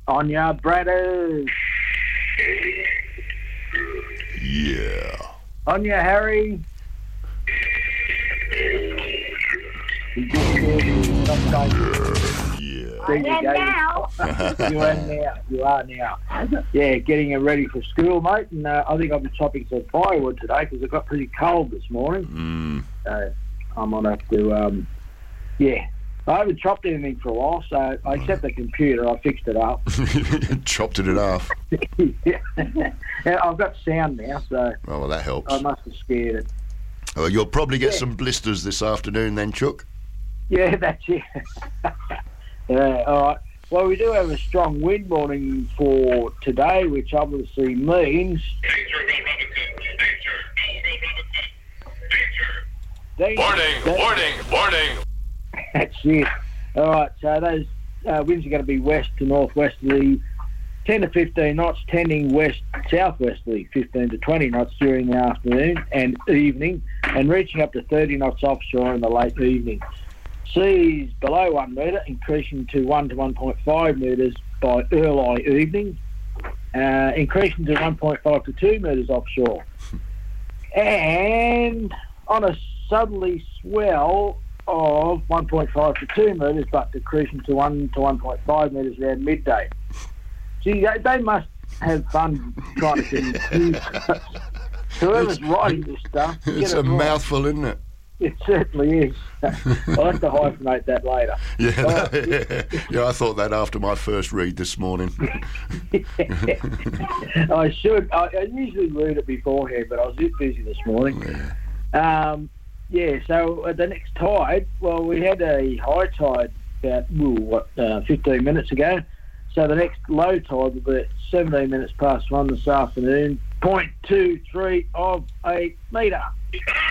On your Bradders. Yeah. On your Harry. Yeah. You are now. Yeah, getting it ready for school, mate. And I think I'll be chopping some firewood today because it got pretty cold this morning. So I'm going to have to, I haven't chopped anything for a while, so I set the computer, I fixed it up. Chopped it in half. Yeah, I've got sound now, so Oh, well, that helps. I must have scared it. Well, you'll probably get some blisters this afternoon then, Chuck. Yeah, that's it. Yeah, all right. Well, we do have a strong wind warning for today, which obviously means... Warning! That's it. All right, so those winds are going to be west to northwesterly, 10 to 15 knots, tending west-southwesterly, 15 to 20 knots during the afternoon and evening, and reaching up to 30 knots offshore in the late evening. Seas below 1 metre, increasing to 1 to 1.5 metres by early evening, increasing to 1.5 to 2 metres offshore. And on a southerly swell of 1.5 to 2 metres, but decreasing to 1 to 1.5 metres around midday. Gee, they must have fun trying to confuse us. Whoever's writing this stuff... It's a mouthful, isn't it? It certainly is. I'll have to hyphenate that later. Yeah, I thought that after my first read this morning. I should. I usually read it beforehand, but I was a bit busy this morning. So the next tide, well, we had a high tide about 15 minutes ago. So the next low tide will be at 17 minutes past 1 this afternoon, 0.23 of a metre.